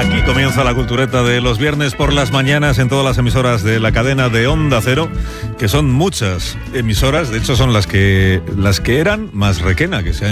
Aquí comienza la cultureta de los viernes por las mañanas en todas las emisoras de la cadena de Onda Cero, que son muchas emisoras, de hecho son las que eran más Requena, que se han